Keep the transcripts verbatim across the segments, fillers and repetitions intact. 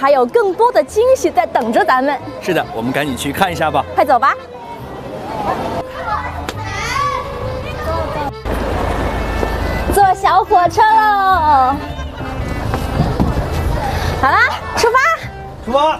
还有更多的惊喜在等着咱们。 是的，我们赶紧去看一下吧。 快走吧。坐小火车喽！好啦，出发！ 出发！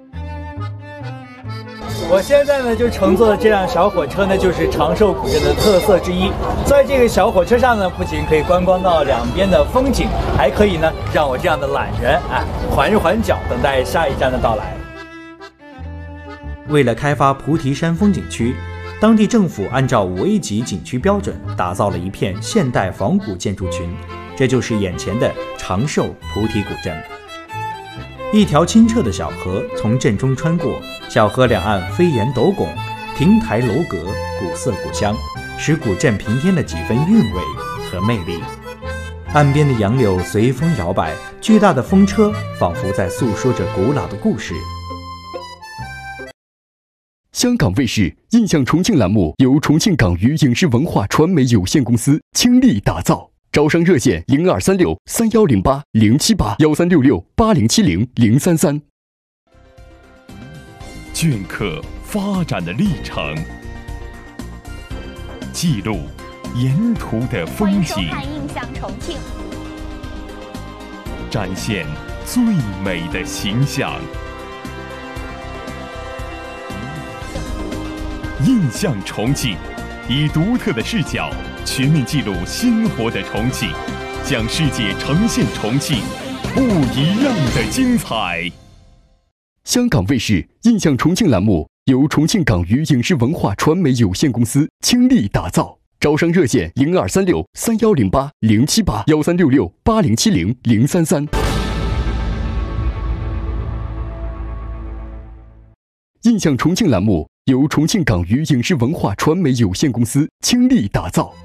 我现在呢就乘坐的这辆小火车呢，就是长寿古镇的特色之一。在这个小火车上呢，不仅可以观光到两边的风景，还可以呢让我这样的懒人啊缓一缓脚，等待下一站的到来。 为了开发菩提山风景区，当地政府按照五 A 级景区标准，打造了一片现代仿古建筑群，这就是眼前的长寿菩提古镇。一条清澈的小河从镇中穿过，小河两岸飞檐斗拱，亭台楼阁，古色古香，使古镇平添了几分韵味和魅力。岸边的杨柳随风摇摆，巨大的风车仿佛在诉说着古老的故事。 香港卫视印象重庆栏目由重庆港娱影视文化传媒有限公司倾力打造。招商热线零二三六三幺零八零七八幺三六六八零七零零三三。 镌刻发展的历程，记录沿途的风景， 欢迎收看《印象重庆》， 展现最美的形象。印象重庆，以独特的视角全面记录鲜活的重庆，向世界呈现重庆不一样的精彩。 香港卫视印象重庆栏目由重庆港娱影视文化传媒有限公司倾力打造。招商热线零二三六三幺零八零七八幺三六六八零七零零三三。印象重庆栏目由重庆港娱影视文化传媒有限公司倾力打造。